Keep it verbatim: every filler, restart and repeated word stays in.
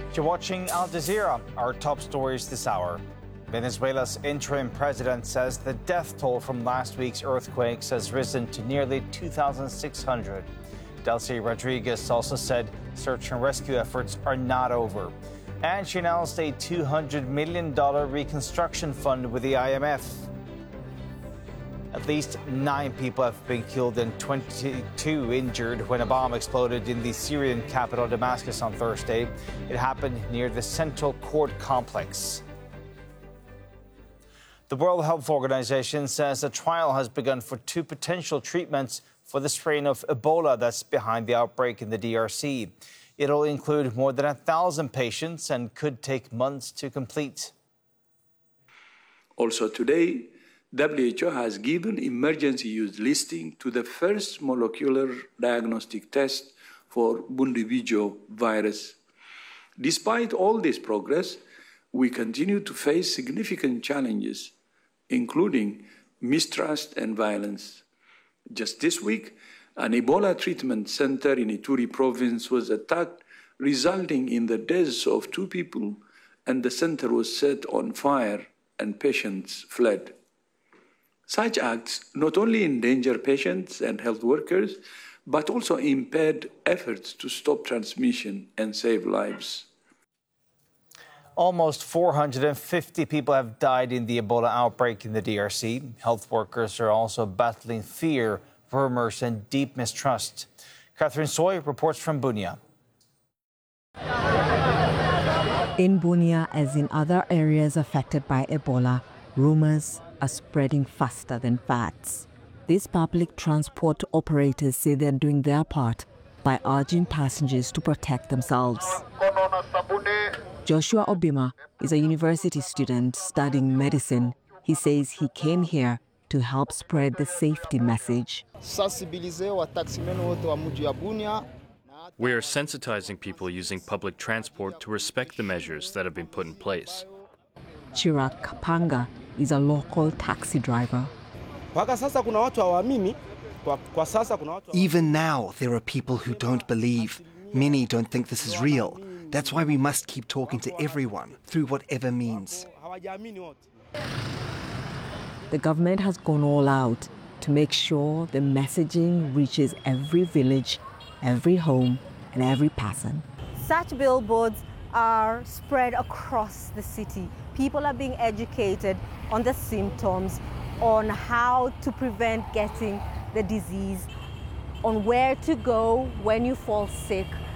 You're watching Al Jazeera. Our top stories this hour. Venezuela's interim president says the death toll from last week's earthquakes has risen to nearly two thousand six hundred. Delcy Rodriguez also said search and rescue efforts are not over. And she announced a two hundred million dollars reconstruction fund with the I M F. At least nine people have been killed and twenty-two injured when a bomb exploded in the Syrian capital Damascus on Thursday. It happened near the Central Court complex. The World Health Organization says a trial has begun for two potential treatments for the strain of Ebola that's behind the outbreak in the D R C. It'll include more than a thousand patients and could take months to complete. Also today, W H O has given emergency use listing to the first molecular diagnostic test for Bundibugyo virus. Despite all this progress, we continue to face significant challenges, including mistrust and violence. Just this week, an Ebola treatment center in Ituri province was attacked, resulting in the deaths of two people, and the center was set on fire and patients fled. Such acts not only endanger patients and health workers, but also impede efforts to stop transmission and save lives. Almost four hundred fifty people have died in the Ebola outbreak in the D R C. Health workers are also battling fear, rumors, and deep mistrust. Catherine Soy reports from Bunia. In Bunia, as in other areas affected by Ebola, rumors are spreading faster than facts. These public transport operators say they're doing their part by urging passengers to protect themselves. Joshua Obima is a university student studying medicine. He says he came here to help spread the safety message. We are sensitizing people using public transport to respect the measures that have been put in place. Chirag Kapanga is a local taxi driver. Even now, there are people who don't believe. Many don't think this is real. That's why we must keep talking to everyone through whatever means. The government has gone all out to make sure the messaging reaches every village, every home, and every person. Such billboards are spread across the city. People are being educated on the symptoms, on how to prevent getting the disease, on where to go when you fall sick.